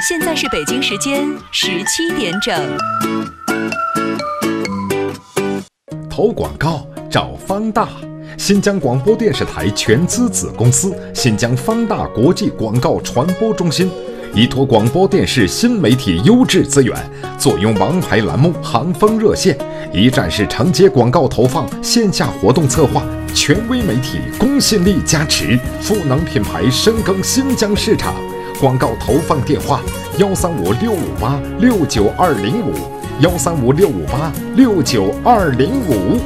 现在是北京时间17点整。 投广告找方大，新疆广播电视台全资子公司新疆方大国际广告传播中心，依托广播电视新媒体优质资源，坐拥王牌栏目行风热线，一站式承接广告投放、线下活动策划，权威媒体公信力加持，赋能品牌深耕新疆市场。广告投放电话：135-658-69205，135-658-69205。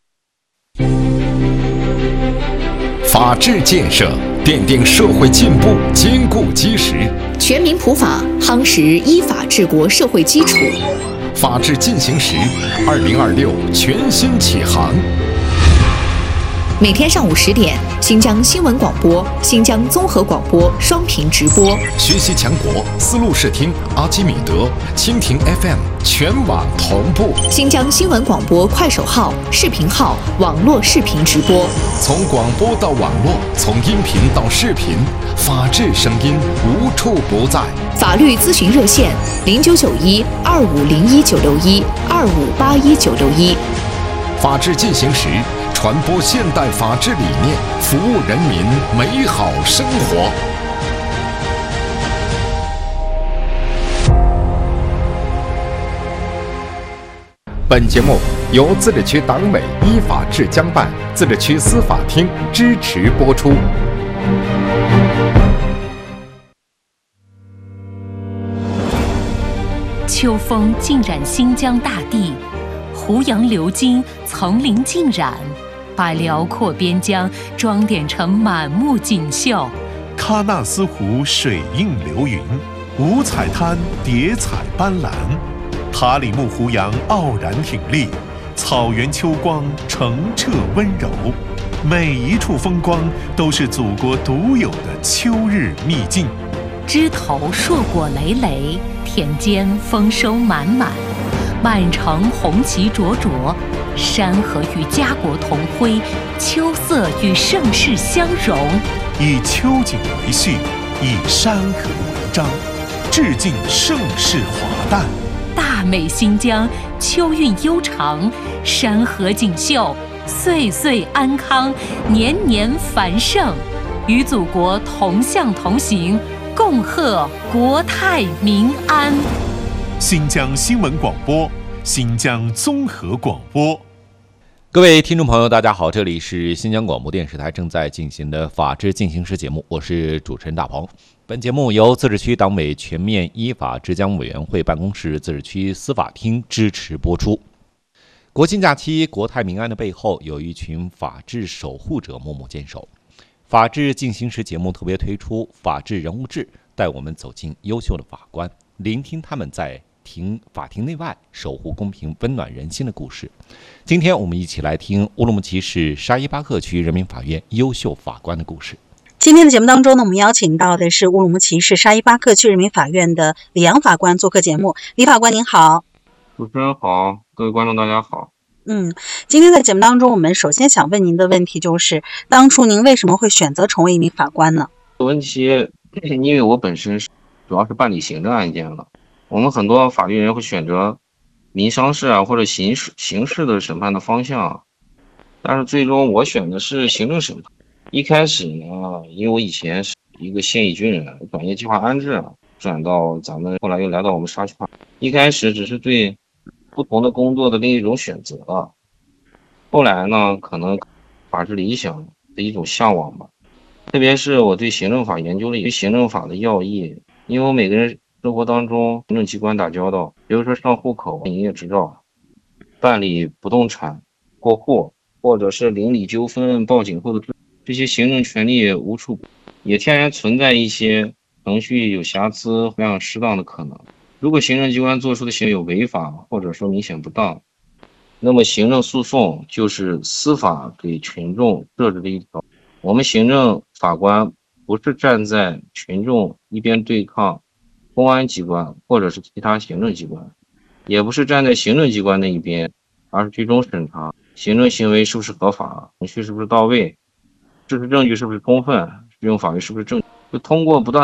法治建设奠定社会进步坚固基石， 全民普法夯实依法治国社会基础。 法治进行时，2026全新启航。 每天上午10点，新疆新闻广播、新疆综合广播双频直播， 学习强国丝路视听、阿基米德、蜻蜓 FM 全网同步。 新疆新闻广播快手号、视频号网络视频直播， 从广播到网络，从音频到视频，法治声音无处不在。 法律咨询热线：0991-2501-961-2581-961。 法治进行时，传播现代法治理念，服务人民美好生活。本节目由自治区党委依法治疆办、自治区司法厅支持播出。 秋风浸染新疆大地，胡杨流金，层林尽染，把辽阔边疆装点成满目锦绣。 喀纳斯湖水映流云，五彩滩叠彩斑斓，塔里木胡杨傲然挺立，草原秋光澄澈温柔。每一处风光都是祖国独有的秋日秘境。 枝头硕果累累，田间丰收满满，满城红旗灼灼，山河与家国同辉，秋色与盛世相融。 以秋景为序，以山河为章，致敬盛世华诞。 大美新疆，秋韵悠长，山河锦绣，岁岁安康，年年繁盛，与祖国同向同行，共贺国泰民安。 新疆新闻广播，新疆综合广播。 各位听众朋友大家好，这里是新疆广播电视台正在进行的法治进行时节目，我是主持人大鹏。本节目由自治区党委全面依法治疆委员会办公室、自治区司法厅支持播出。国庆假期国泰民安的背后，有一群法治守护者默默坚守。法治进行时节目特别推出法治人物志，带我们走进优秀的法官，聆听他们在法庭内外守护公平、温暖人心的故事。今天我们一起来听乌鲁木齐市沙依巴克区人民法院优秀法官的故事。 今天的节目当中呢，我们邀请到的是乌鲁木齐市沙依巴克区人民法院的李阳法官做客节目。李法官您好。 主持人好，各位观众大家好。 今天在节目当中，我们首先想问您的问题就是，当初您为什么会选择成为一名法官呢？ 这个问题，因为我本身主要是办理行政案件了，我们很多法律人会选择民商事啊或者刑事的审判的方向，但是最终我选的是行政审判。一开始呢，因为我以前是一个现役军人，转业计划安置，转到后来又来到我们沙区法。一开始只是对不同的工作的另一种选择，后来呢，可能法治理想的一种向往吧。特别是我对行政法研究了一些行政法的要义，因为我每个人生活当中行政机关打交道，比如说上户口、营业执照、办理不动产过户，或者是邻里纠纷、报警后的这些行政权利无处也天然存在一些程序有瑕疵、非常失当的可能。如果行政机关做出的行为有违法或者说明显不当，那么行政诉讼就是司法给群众设置的一条。我们行政法官不是站在群众一边对抗公安机关或者是其他行政机关，也不是站在行政机关那一边，而是最终审查行政行为是不是合法，程序是不是到位，事实证据是不是充分，适用法律是不是正确，就通过不断